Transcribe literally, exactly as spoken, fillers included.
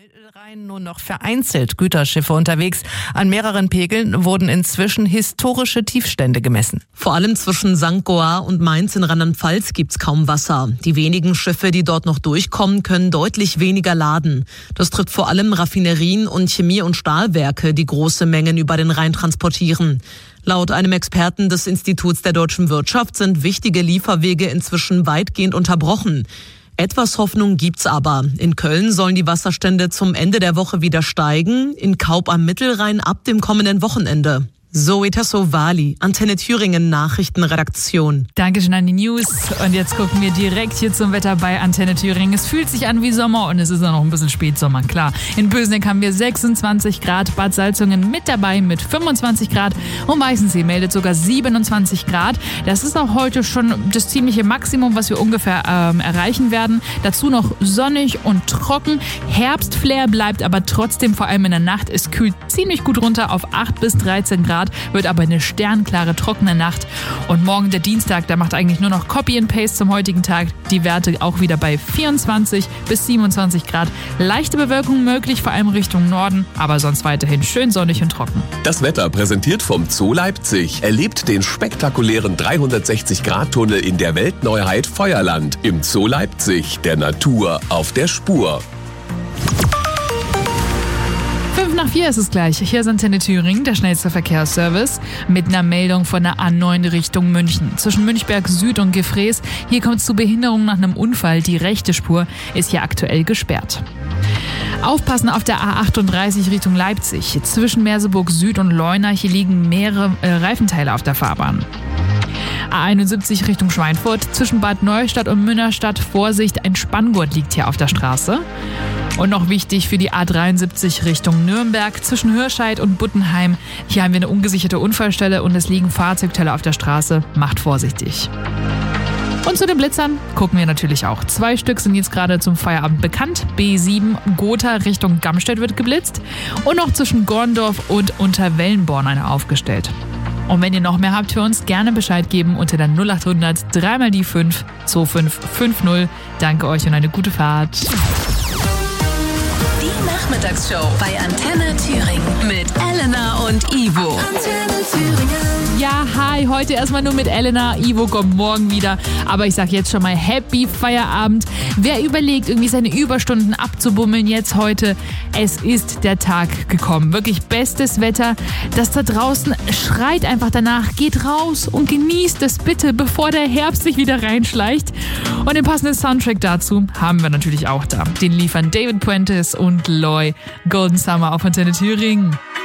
Mittelrhein nur noch vereinzelt Güterschiffe unterwegs. An mehreren Pegeln wurden inzwischen historische Tiefstände gemessen. Vor allem zwischen Sankt Goar und Mainz in Rheinland-Pfalz gibt's kaum Wasser. Die wenigen Schiffe, die dort noch durchkommen, können deutlich weniger laden. Das trifft vor allem Raffinerien und Chemie- und Stahlwerke, die große Mengen über den Rhein transportieren. Laut einem Experten des Instituts der deutschen Wirtschaft sind wichtige Lieferwege inzwischen weitgehend unterbrochen. Etwas Hoffnung gibt's aber. In Köln sollen die Wasserstände zum Ende der Woche wieder steigen, in Kaub am Mittelrhein ab dem kommenden Wochenende. Zoe Tassovali, Antenne Thüringen Nachrichtenredaktion. Dankeschön an die News. Und jetzt gucken wir direkt hier zum Wetter bei Antenne Thüringen. Es fühlt sich an wie Sommer und es ist auch noch ein bisschen Spätsommer, klar. In Bösneck haben wir sechsundzwanzig Grad, Bad Salzungen mit dabei mit fünfundzwanzig Grad und Weißensee meldet sogar siebenundzwanzig Grad. Das ist auch heute schon das ziemliche Maximum, was wir ungefähr ähm, erreichen werden. Dazu noch sonnig und trocken. Herbstflair bleibt aber trotzdem, vor allem in der Nacht. Es kühlt ziemlich gut runter auf acht bis dreizehn Grad. Wird aber eine sternklare, trockene Nacht. Und morgen der Dienstag, da macht eigentlich nur noch Copy and Paste zum heutigen Tag. Die Werte auch wieder bei vierundzwanzig bis siebenundzwanzig Grad. Leichte Bewölkung möglich, vor allem Richtung Norden, aber sonst weiterhin schön sonnig und trocken. Das Wetter präsentiert vom Zoo Leipzig. Erlebt den spektakulären dreihundertsechzig Grad Tunnel in der Weltneuheit Feuerland. Im Zoo Leipzig, der Natur auf der Spur. Fünf nach vier ist es gleich. Hier ist Antenne Thüringen, der schnellste Verkehrsservice, mit einer Meldung von der A neun Richtung München. Zwischen Münchberg Süd und Gefrees, hier kommt es zu Behinderungen nach einem Unfall. Die rechte Spur ist hier aktuell gesperrt. Aufpassen auf der A achtunddreißig Richtung Leipzig. Zwischen Merseburg Süd und Leuna, hier liegen mehrere äh, Reifenteile auf der Fahrbahn. A einundsiebzig Richtung Schweinfurt. Zwischen Bad Neustadt und Münnerstadt, Vorsicht, ein Spanngurt liegt hier auf der Straße. Und noch wichtig für die A dreiundsiebzig Richtung Nürnberg, zwischen Hürscheid und Buttenheim. Hier haben wir eine ungesicherte Unfallstelle und es liegen Fahrzeugteile auf der Straße. Macht vorsichtig. Und zu den Blitzern gucken wir natürlich auch. Zwei Stück sind jetzt gerade zum Feierabend bekannt. B sieben Gotha Richtung Gamstedt wird geblitzt. Und noch zwischen Gorndorf und Unterwellenborn eine aufgestellt. Und wenn ihr noch mehr habt für uns, gerne Bescheid geben unter der null achthundert drei mal die fünf zwei fünf fünf null. Danke euch und eine gute Fahrt. Die Nachmittagsshow bei Antenne Thüringen mit Elena und Ivo. Antenne Thüringen. Ja, hi, heute erstmal nur mit Elena. Ivo kommt morgen wieder. Aber ich sag jetzt schon mal Happy Feierabend. Wer überlegt, irgendwie seine Überstunden abzubummeln jetzt heute, es ist der Tag gekommen. Wirklich bestes Wetter. Das da draußen schreit einfach danach. Geht raus und genießt es bitte, bevor der Herbst sich wieder reinschleicht. Und den passenden Soundtrack dazu haben wir natürlich auch da. Den liefern David Puentes und Loy. Golden Summer auf Antenne Thüringen.